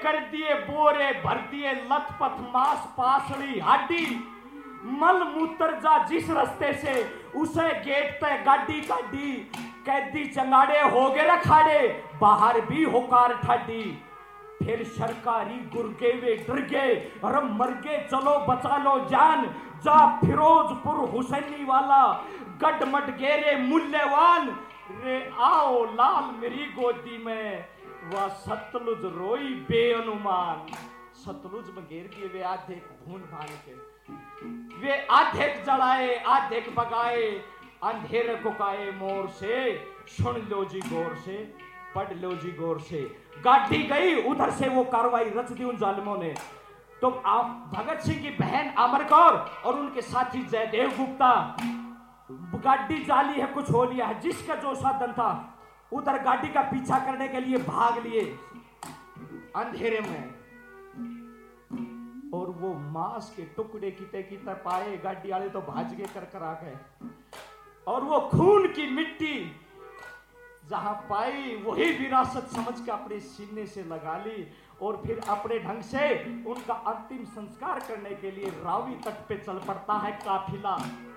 कर दिए बोरे, भर दिए लथपथ मांस पासड़ी हाडी, मल मूत्र जा जिस रास्ते से उसे गेट पे गाड़ी काटी, कैदी चंगाड़े हो गए रखाड़े, बाहर भी होकार ठाडी, फिर सरकारी गुर्गे वे डर गए, अरे मर गए चलो बचा लो जान, जा फिरोजपुर हुसैनी वाला गडमट गेरे मूल्यवान, रे आओ लाल मेरी गोदी में, वह सतलुज रोई बेअनुमान। सतलुज में घेर दिए वे आधे भून भान के, वे आधे जलाए आधे बगाए, अंधेरे कुकाए मोर से, सुन लो जी गौर से, पढ़ लो जी गौर से। गाड़ी गई उधर से वो कार्रवाई रच दी उन जालिमों ने। तो आप भगत सिंह की बहन अमर कौर और उनके साथी जयदेव गुप्ता, गाड़ी जाली है कुछ हो लिया है, जिसका जो साधन था उधर गाड़ी का पीछा करने के लिए भाग लिए अंधेरे में, और वो मांस के टुकड़े किते किते पाए, गाड़ी वाले तो भाज गए कर आ गए, और वो खून की मिट्टी जहां पाई वही विरासत समझ के अपने सीने से लगा ली, और फिर अपने ढंग से उनका अंतिम संस्कार करने के लिए रावी तट पे चल पड़ता है काफिला।